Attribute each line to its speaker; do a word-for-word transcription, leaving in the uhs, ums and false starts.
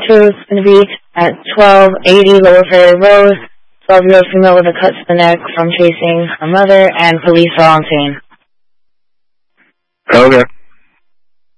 Speaker 1: two is going to be at twelve eighty Lower Ferry Road. twelve-year-old female with a cut to the neck from chasing her mother, and police are on scene.
Speaker 2: Okay.